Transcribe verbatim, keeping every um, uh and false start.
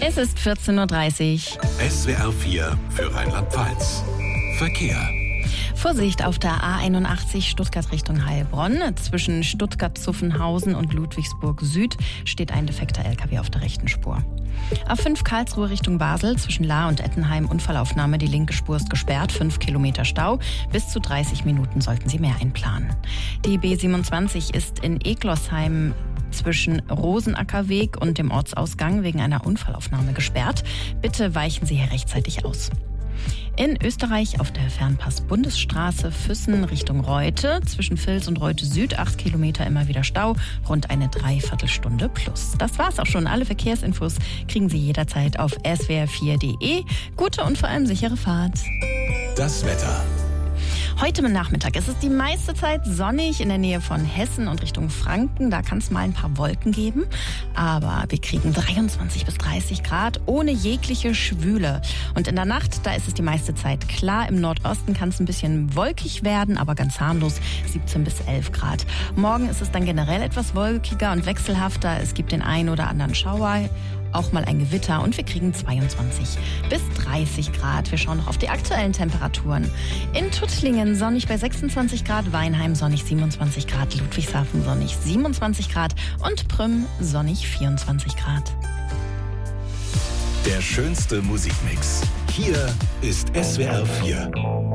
Es ist vierzehn Uhr dreißig. S W R vier für Rheinland-Pfalz. Verkehr. Vorsicht auf der A einundachtzig Stuttgart Richtung Heilbronn. Zwischen Stuttgart-Zuffenhausen und Ludwigsburg Süd steht ein defekter L K W auf der rechten Spur. A fünf Karlsruhe Richtung Basel, zwischen Lahr und Ettenheim Unfallaufnahme. Die linke Spur ist gesperrt, fünf Kilometer Stau. Bis zu dreißig Minuten sollten Sie mehr einplanen. Die B siebenundzwanzig ist in Eglosheim zwischen Rosenackerweg und dem Ortsausgang wegen einer Unfallaufnahme gesperrt. Bitte weichen Sie hier rechtzeitig aus. In Österreich auf der Fernpass-Bundesstraße Füssen Richtung Reute, zwischen Vils und Reute Süd, acht Kilometer immer wieder Stau, rund eine Dreiviertelstunde plus. Das war's auch schon. Alle Verkehrsinfos kriegen Sie jederzeit auf s w r vier punkt d e. Gute und vor allem sichere Fahrt. Das Wetter. Heute Nachmittag ist es die meiste Zeit sonnig in der Nähe von Hessen und Richtung Franken. Da kann es mal ein paar Wolken geben, aber wir kriegen dreiundzwanzig bis dreißig Grad ohne jegliche Schwüle. Und in der Nacht, da ist es die meiste Zeit klar. Im Nordosten kann es ein bisschen wolkig werden, aber ganz harmlos, siebzehn bis elf Grad. Morgen ist es dann generell etwas wolkiger und wechselhafter. Es gibt den einen oder anderen Schauer, auch mal ein Gewitter und wir kriegen zweiundzwanzig bis dreißig Grad. Wir schauen noch auf die aktuellen Temperaturen. In Tuttlingen sonnig bei sechsundzwanzig Grad, Weinheim sonnig siebenundzwanzig Grad, Ludwigshafen sonnig siebenundzwanzig Grad und Prüm sonnig vierundzwanzig Grad. Der schönste Musikmix. Hier ist S W R vier.